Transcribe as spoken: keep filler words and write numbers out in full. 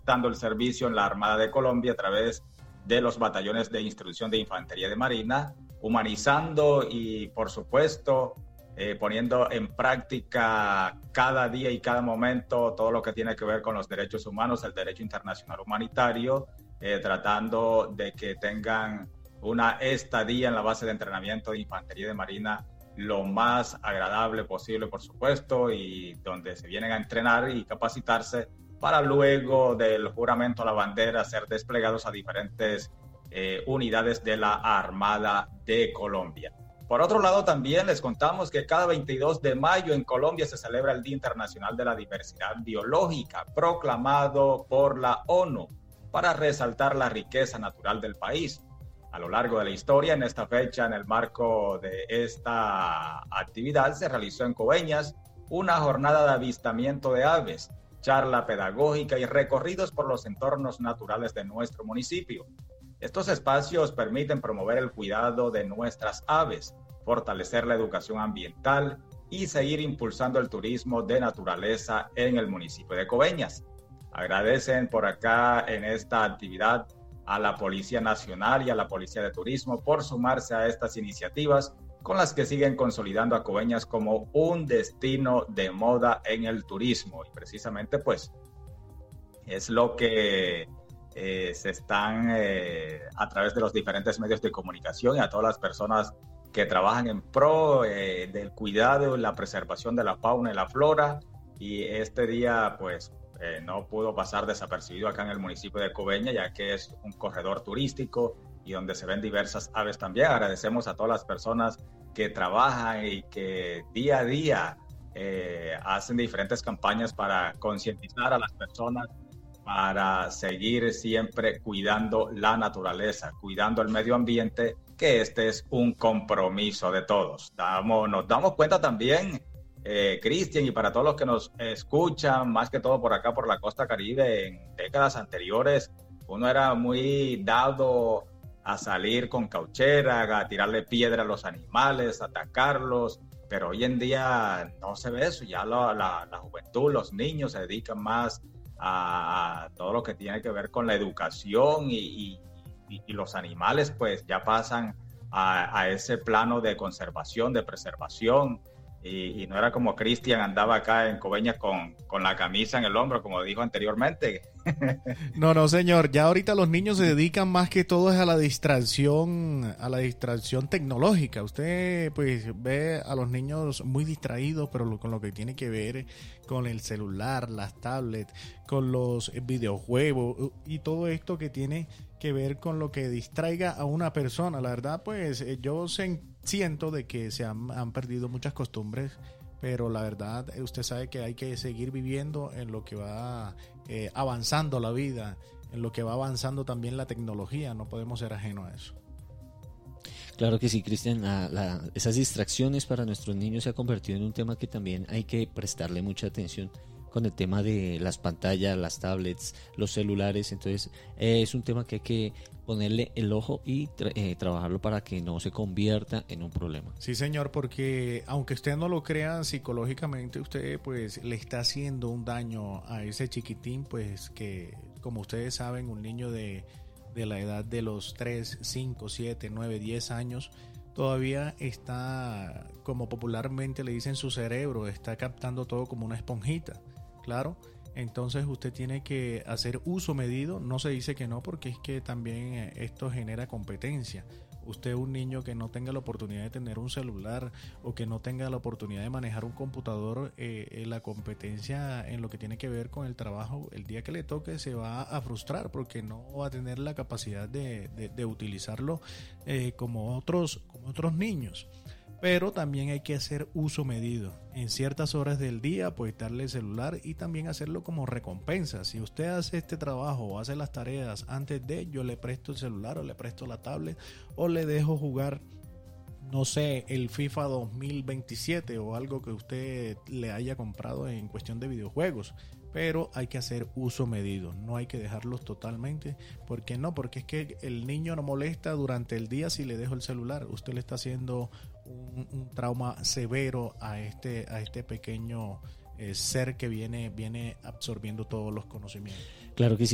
prestando el servicio en la Armada de Colombia a través de los batallones de instrucción de Infantería de Marina, humanizando y, por supuesto, eh, poniendo en práctica cada día y cada momento todo lo que tiene que ver con los derechos humanos, el derecho internacional humanitario, eh, tratando de que tengan una estadía en la base de entrenamiento de Infantería de Marina lo más agradable posible, por supuesto, y donde se vienen a entrenar y capacitarse para luego del juramento a la bandera ser desplegados a diferentes eh, unidades de la Armada de Colombia. Por otro lado, también les contamos que cada veintidós de mayo en Colombia se celebra el Día Internacional de la Diversidad Biológica, proclamado por la ONU, para resaltar la riqueza natural del país. A lo largo de la historia, en esta fecha, en el marco de esta actividad, se realizó en Coveñas una jornada de avistamiento de aves, charla pedagógica y recorridos por los entornos naturales de nuestro municipio. Estos espacios permiten promover el cuidado de nuestras aves, fortalecer la educación ambiental y seguir impulsando el turismo de naturaleza en el municipio de Coveñas. Agradecen por acá en esta actividad a la Policía Nacional y a la Policía de Turismo por sumarse a estas iniciativas con las que siguen consolidando a Coveñas como un destino de moda en el turismo. Y precisamente pues es lo que eh, se están eh, a través de los diferentes medios de comunicación y a todas las personas que trabajan en pro eh, del cuidado y la preservación de la fauna y la flora. Y este día pues eh, no pudo pasar desapercibido acá en el municipio de Coveñas, ya que es un corredor turístico y donde se ven diversas aves también. Agradecemos a todas las personas que trabajan y que día a día eh, hacen diferentes campañas para concientizar a las personas, para seguir siempre cuidando la naturaleza, cuidando el medio ambiente, que este es un compromiso de todos. Damos, nos damos cuenta también, eh, Cristian, y para todos los que nos escuchan, más que todo por acá, por la costa Caribe, en décadas anteriores, uno era muy dado a salir con cauchera, a tirarle piedra a los animales, a atacarlos, pero hoy en día no se ve eso. Ya la, la, la juventud, los niños se dedican más a, a todo lo que tiene que ver con la educación y, y, y los animales pues ya pasan a, a ese plano de conservación, de preservación. Y, y no era como Cristian andaba acá en Coveñas con, con la camisa en el hombro, como dijo anteriormente. No, no, señor. Ya ahorita los niños se dedican más que todo a la distracción, a la distracción tecnológica. Usted pues ve a los niños muy distraídos, pero lo, con lo que tiene que ver con el celular, las tablets, con los videojuegos y todo esto que tiene que ver con lo que distraiga a una persona. La verdad, pues yo se, siento de que se han, han perdido muchas costumbres, pero la verdad, usted sabe que hay que seguir viviendo en lo que va eh, avanzando la vida, en lo que va avanzando también la tecnología. No podemos ser ajenos a eso. Claro que sí, Cristian. La, la, esas distracciones para nuestros niños se ha convertido en un tema que también hay que prestarle mucha atención con el tema de las pantallas, las tablets, los celulares. Entonces eh, es un tema que hay que ponerle el ojo y tra- eh, trabajarlo para que no se convierta en un problema. Sí, señor, porque aunque usted no lo crea, psicológicamente usted pues le está haciendo un daño a ese chiquitín, pues que como ustedes saben, un niño de, de la edad de los tres, cinco, siete, nueve, diez años todavía está, como popularmente le dicen, su cerebro está captando todo como una esponjita. Claro, entonces usted tiene que hacer uso medido. No se dice que no, porque es que también esto genera competencia. Usted, un niño que no tenga la oportunidad de tener un celular o que no tenga la oportunidad de manejar un computador, eh, la competencia en lo que tiene que ver con el trabajo, el día que le toque se va a frustrar porque no va a tener la capacidad de, de, de utilizarlo eh, como otros, como otros niños. Pero también hay que hacer uso medido. En ciertas horas del día, pues darle el celular y también hacerlo como recompensa. Si usted hace este trabajo o hace las tareas antes de, yo le presto el celular o le presto la tablet o le dejo jugar, no sé, el FIFA dos mil veintisiete o algo que usted le haya comprado en cuestión de videojuegos. Pero hay que hacer uso medido, no hay que dejarlos totalmente. ¿Por qué no? Porque es que el niño no molesta durante el día si le dejo el celular. Usted le está haciendo un, un trauma severo a este, a este pequeño eh, ser que viene, viene absorbiendo todos los conocimientos. Claro que sí.